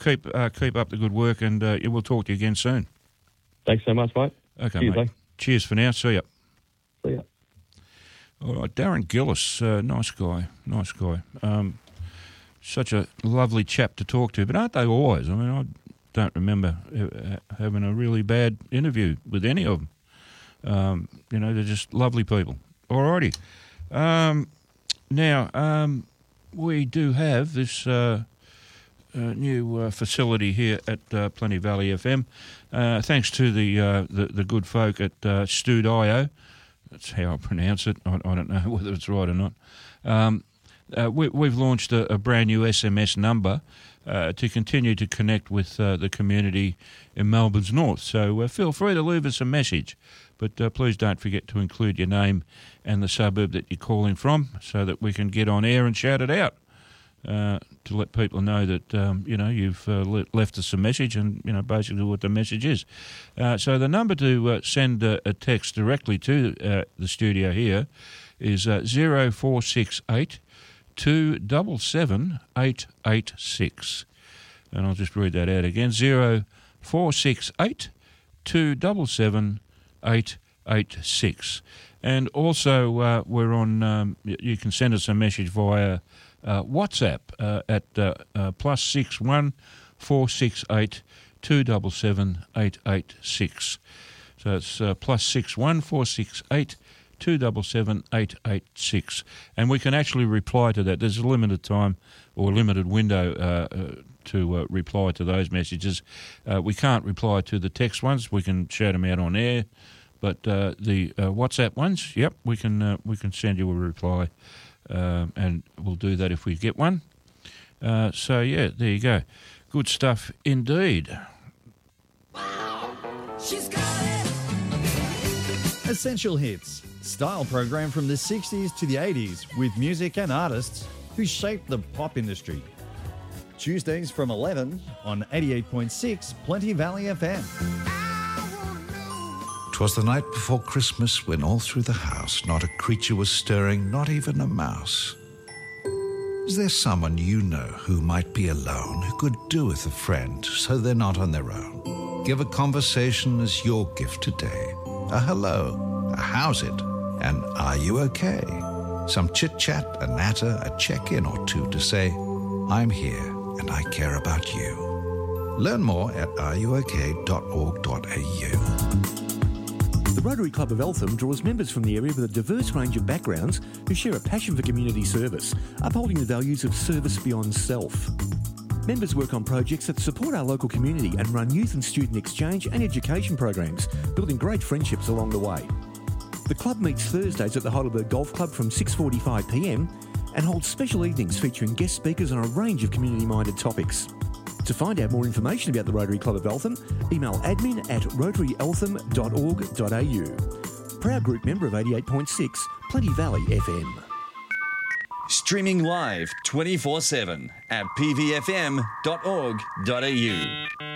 keep up the good work, and we'll talk to you again soon. Thanks so much, mate. Okay, Cheers, mate. Cheers for now. See ya. See ya. All right, Darren Gillis, nice guy. Such a lovely chap to talk to, but aren't they always? I mean, I don't remember having a really bad interview with any of them. They're just lovely people. All righty. Now, we do have this new facility here at Plenty Valley FM, thanks to the good folk at Studio. That's how I pronounce it. I don't know whether it's right or not. We've launched a brand new SMS number to continue to connect with the community in Melbourne's north. So feel free to leave us a message, but please don't forget to include your name and the suburb that you're calling from so that we can get on air and shout it out to let people know that, you've left us a message and, basically what the message is. So the number to send a text directly to the studio here is 0468 277 886. And I'll just read that out again, 0468 277 886. And also we're on, you can send us a message via WhatsApp at +61 468 277 886. So it's +61 468 277 886. And we can actually reply to that. There's a limited time or limited window to reply to those messages. We can't reply to the text ones. We can shout them out on air. But the WhatsApp ones, yep, we can send you a reply. And we'll do that if we get one. So, yeah, there you go. Good stuff indeed. She's got it. Essential Hits, style program from the 60s to the 80s with music and artists who shaped the pop industry. Tuesdays from 11 on 88.6 Plenty Valley FM. 'Twas the night before Christmas when all through the house not a creature was stirring, not even a mouse. Is there someone you know who might be alone, who could do with a friend so they're not on their own? Give a conversation as your gift today. A hello, a how's it, and are you okay? Some chit-chat, a natter, a check-in or two to say, I'm here and I care about you. Learn more at areyouok.org.au. The Rotary Club of Eltham draws members from the area with a diverse range of backgrounds who share a passion for community service, upholding the values of service beyond self. Members work on projects that support our local community and run youth and student exchange and education programs, building great friendships along the way. The club meets Thursdays at the Heidelberg Golf Club from 6:45pm and holds special evenings featuring guest speakers on a range of community-minded topics. To find out more information about the Rotary Club of Eltham, email admin@rotaryeltham.org.au. Proud group member of 88.6 Plenty Valley FM. Streaming live 24/7 at pvfm.org.au.